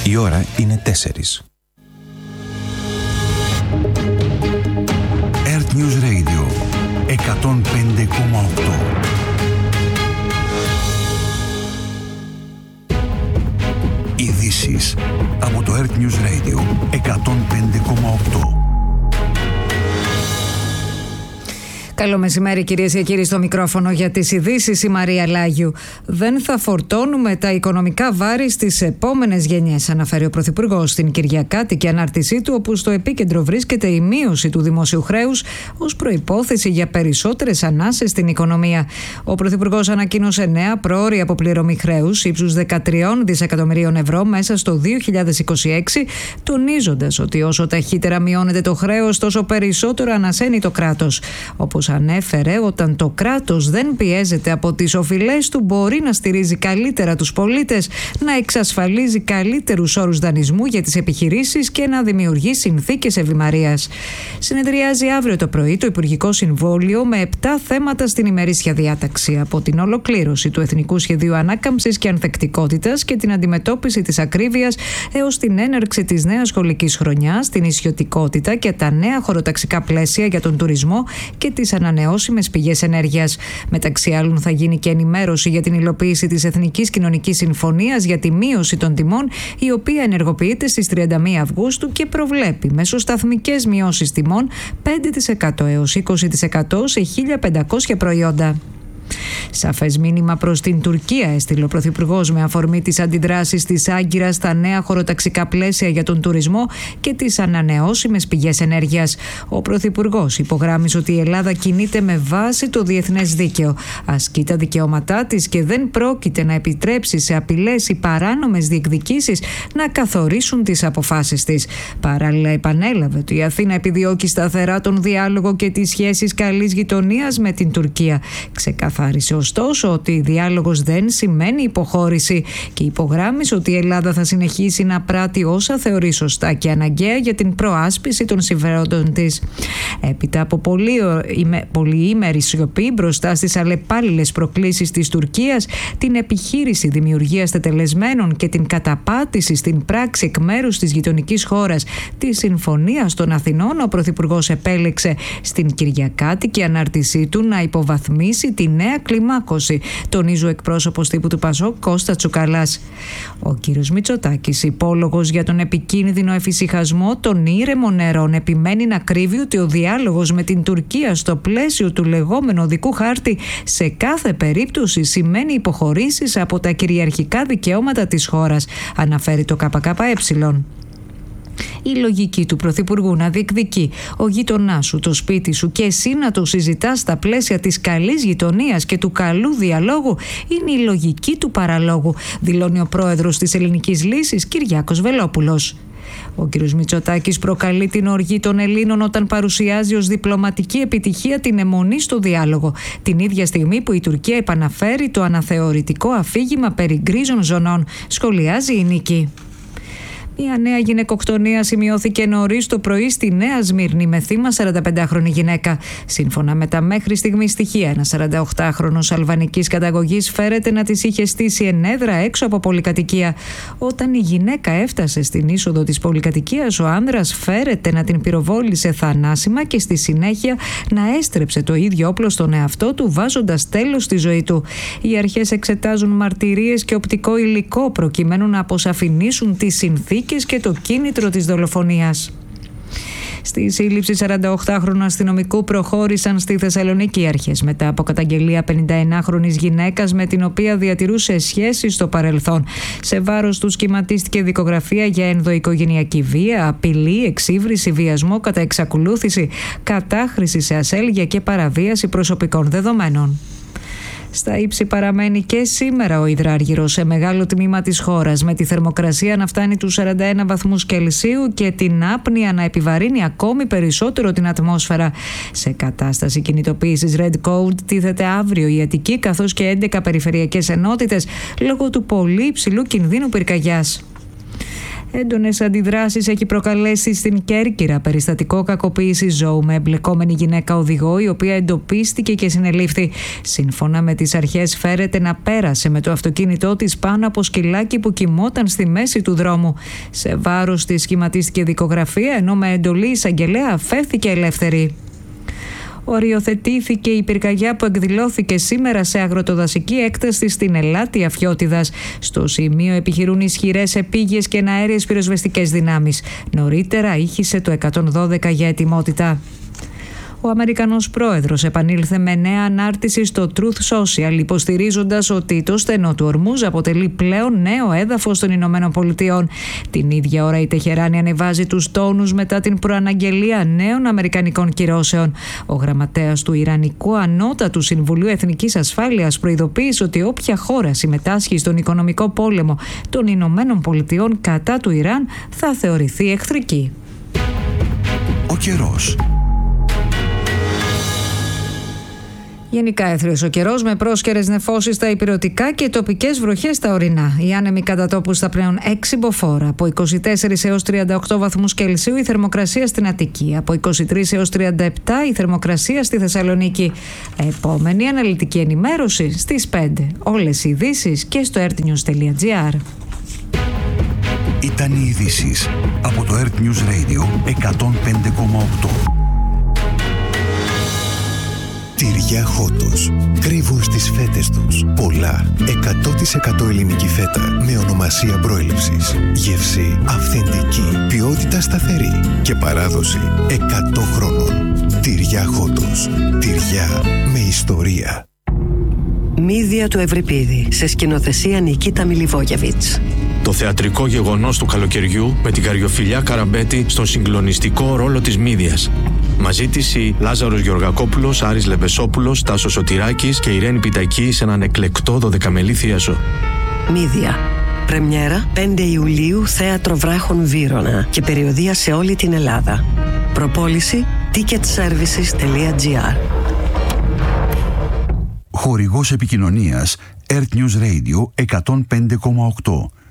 Η ώρα είναι 4. Earth News Radio 105,8. Ειδήσεις από το Earth News Radio 105,8. Καλό μεσημέρι, κυρίες και κύριοι, στο μικρόφωνο για τις ειδήσεις η Μαρία Λάγιου. Δεν θα φορτώνουμε τα οικονομικά βάρη στις επόμενες γενιές, αναφέρει ο Πρωθυπουργός στην Κυριακάτικη ανάρτησή του, όπου στο επίκεντρο βρίσκεται η μείωση του δημόσιου χρέους ως προϋπόθεση για περισσότερες ανάσες στην οικονομία. Ο Πρωθυπουργός ανακοίνωσε νέα πρόωρη αποπληρωμή χρέους ύψους 13 δισεκατομμυρίων ευρώ μέσα στο 2026, τονίζοντας ότι όσο ταχύτερα μειώνεται το χρέος, τόσο περισσότερο ανασένει το κράτος. Όπως ανέφερε, όταν το κράτος δεν πιέζεται από τις οφειλές του, μπορεί να στηρίζει καλύτερα τους πολίτες, να εξασφαλίζει καλύτερους όρους δανεισμού για τις επιχειρήσεις και να δημιουργεί συνθήκες ευημαρίας. Συνεδριάζει αύριο το πρωί το Υπουργικό Συμβούλιο με 7 θέματα στην ημερήσια διάταξη, από την ολοκλήρωση του Εθνικού Σχεδίου Ανάκαμψης και Ανθεκτικότητας και την αντιμετώπιση της ακρίβειας, έως την έναρξη της νέας σχολικής χρονιάς, την ισιωτικότητα και τα νέα χωροταξικά πλαίσια για τον τουρισμό και τις ανανεώσιμες πηγές ενέργειας. Μεταξύ άλλων, θα γίνει και ενημέρωση για την υλοποίηση της Εθνικής Κοινωνικής Συμφωνίας για τη μείωση των τιμών, η οποία ενεργοποιείται στις 31 Αυγούστου και προβλέπει μεσοσταθμικές μειώσεις τιμών 5% έως 20% σε 1.500 προϊόντα. Σαφές μήνυμα προς την Τουρκία έστειλε ο Πρωθυπουργός με αφορμή τις αντιδράσεις της Άγκυρας στα νέα χωροταξικά πλαίσια για τον τουρισμό και τις ανανεώσιμες πηγές ενέργειας. Ο Πρωθυπουργός υπογράμμισε ότι η Ελλάδα κινείται με βάση το διεθνές δίκαιο, ασκεί τα δικαιώματά της και δεν πρόκειται να επιτρέψει σε απειλές ή παράνομες διεκδικήσεις να καθορίσουν τις αποφάσεις της. Παράλληλα, επανέλαβε ότι η Αθήνα επιδιώκει σταθερά τον διάλογο και τις σχέσεις καλής γειτονίας με την Τουρκία. Ξεκαθάρισε ωστόσο ότι διάλογος δεν σημαίνει υποχώρηση και υπογράμμισε ότι η Ελλάδα θα συνεχίσει να πράττει όσα θεωρεί σωστά και αναγκαία για την προάσπιση των συμφερόντων της. Έπειτα από πολυήμερη σιωπή μπροστά στις αλλεπάλληλες προκλήσεις της Τουρκίας, την επιχείρηση δημιουργίας τετελεσμένων και την καταπάτηση στην πράξη εκ μέρους της γειτονικής χώρας της Συμφωνίας των Αθηνών, ο Πρωθυπουργός επέλεξε στην Κυριακάτικη ανάρτησή του να υποβαθμίσει τη νέα κλιμάκωση, τονίζει ο εκπρόσωπος τύπου του ΠΑΣΟΚ Κώστα Τσουκαλάς. Ο κύριος Μητσοτάκης, υπόλογος για τον επικίνδυνο εφησυχασμό των ήρεμων νερών, επιμένει να κρύβει ότι ο διάλογος με την Τουρκία στο πλαίσιο του λεγόμενου οδικού χάρτη σε κάθε περίπτωση σημαίνει υποχωρήσεις από τα κυριαρχικά δικαιώματα της χώρας, αναφέρει το ΚΚΕ. Η λογική του Πρωθυπουργού να διεκδικεί ο γείτονάς σου, το σπίτι σου και εσύ να το συζητάς στα πλαίσια της καλής γειτονίας και του καλού διαλόγου είναι η λογική του παραλόγου, δηλώνει ο πρόεδρος της Ελληνικής Λύσης Κυριάκος Βελόπουλος. Ο κ. Μητσοτάκης προκαλεί την οργή των Ελλήνων όταν παρουσιάζει ως διπλωματική επιτυχία την αιμονή στο διάλογο, την ίδια στιγμή που η Τουρκία επαναφέρει το αναθεωρητικό αφήγημα περί γκρίζων ζωνών, σχολιάζει η Νίκη. Μια νέα γυναικοκτονία σημειώθηκε νωρίς το πρωί στη Νέα Σμύρνη με θύμα 45χρονη γυναίκα. Σύμφωνα με τα μέχρι στιγμή στοιχεία, ένας 48χρονος αλβανικής καταγωγής φέρεται να της είχε στήσει ενέδρα έξω από πολυκατοικία. Όταν η γυναίκα έφτασε στην είσοδο της πολυκατοικίας, ο άνδρας φέρεται να την πυροβόλησε θανάσιμα και στη συνέχεια να έστρεψε το ίδιο όπλο στον εαυτό του, βάζοντας τέλος στη ζωή του. Οι αρχές εξετάζουν μαρτυρίες και οπτικό υλικό προκειμένου να αποσαφηνίσουν τις συνθήκες και το κίνητρο της δολοφονίας. Στη σύλληψη 48χρονου αστυνομικού προχώρησαν στη Θεσσαλονίκη οι αρχές μετά από καταγγελία 51χρονης γυναίκας με την οποία διατηρούσε σχέσεις στο παρελθόν. Σε βάρος του σχηματίστηκε δικογραφία για ενδοοικογενειακή βία, απειλή, εξύβριση, βιασμό κατά εξακολούθηση, κατάχρηση σε ασέλγεια και παραβίαση προσωπικών δεδομένων. Στα ύψη παραμένει και σήμερα ο υδράργυρος σε μεγάλο τμήμα της χώρας, με τη θερμοκρασία να φτάνει τους 41 βαθμούς Κελσίου και την άπνοια να επιβαρύνει ακόμη περισσότερο την ατμόσφαιρα. Σε κατάσταση κινητοποίησης Red Code τίθεται αύριο η Αττική καθώς και 11 περιφερειακές ενότητες λόγω του πολύ υψηλού κινδύνου πυρκαγιάς. Έντονες αντιδράσεις έχει προκαλέσει στην Κέρκυρα περιστατικό κακοποίησης ζώου με εμπλεκόμενη γυναίκα οδηγό, η οποία εντοπίστηκε και συνελήφθη. Σύμφωνα με τις αρχές, φέρεται να πέρασε με το αυτοκίνητό της πάνω από σκυλάκι που κοιμόταν στη μέση του δρόμου. Σε βάρος της σχηματίστηκε δικογραφία, ενώ με εντολή εισαγγελέα αφέθηκε ελεύθερη. Οριοθετήθηκε η πυρκαγιά που εκδηλώθηκε σήμερα σε αγροτοδασική έκταση στην Ελάτια Φιώτιδας. Στο σημείο επιχειρούν ισχυρές επίγειες και εναέριες πυροσβεστικές δυνάμεις. Νωρίτερα ήχησε το 112 για ετοιμότητα. Ο Αμερικανός πρόεδρος επανήλθε με νέα ανάρτηση στο Truth Social, υποστηρίζοντας ότι το στενό του Ορμούζ αποτελεί πλέον νέο έδαφος των Ηνωμένων Πολιτειών. Την ίδια ώρα η Τεχεράνη ανεβάζει τους τόνους μετά την προαναγγελία νέων αμερικανικών κυρώσεων. Ο γραμματέας του Ιρανικού Ανώτατου Συμβουλίου Εθνικής Ασφάλειας προειδοποίησε ότι όποια χώρα συμμετάσχει στον οικονομικό πόλεμο των Ηνωμένων Πολιτειών κατά του Ιράν θα θεωρηθεί εχθρική. Ο καιρός. Γενικά έθριος ο καιρός με πρόσκαιρες νεφώσεις στα ηπειρωτικά και τοπικές βροχές στα ορεινά. Οι άνεμοι κατά τόπους στα πλέον 6 μποφόρ. Από 24 έως 38 βαθμούς Κελσίου η θερμοκρασία στην Αττική. Από 23 έως 37 η θερμοκρασία στη Θεσσαλονίκη. Επόμενη αναλυτική ενημέρωση στις 5. Όλες οι ειδήσεις και στο earthnews.gr. Ήταν οι ειδήσεις από το Earth News Radio 105,8. Τυριά Χότος. Κρύβουν στις φέτες τους πολλά 100% ελληνική φέτα με ονομασία προέλευσης. Γεύση αυθεντική, ποιότητα σταθερή και παράδοση 100 χρόνων. Τυριά Χότος. Τυριά με ιστορία. Μύδια του Ευρυπίδη, σε σκηνοθεσία Νικίτα Μιλιβόγεβιτς. Το θεατρικό γεγονός του καλοκαιριού με την Καριοφιλιά Καραμπέτη στον συγκλονιστικό ρόλο της Μύδιας. Μαζί της οι Λάζαρος Γεωργακόπουλος, Άρης Λεμπεσόπουλος, Τάσος Σωτηράκης και Ιρένη Πιτακή σε έναν εκλεκτό 12μελή θίασο. Μύδια. Πρεμιέρα 5 Ιουλίου, Θέατρο Βράχων Βύρωνα και περιοδεία σε όλη την Ελλάδα. Προπόληση ticketservices.gr. Χορηγός επικοινωνίας Earth News Radio 105,8.